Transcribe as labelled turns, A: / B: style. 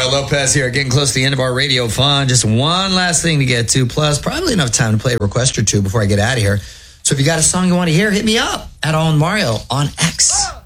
A: Mario Lopez here, getting close to the end of our radio fun. Just one last thing to get to, plus probably enough time to play a request or two before I get out of here. So if you got a song you want to hear, hit me up at All in Mario on X.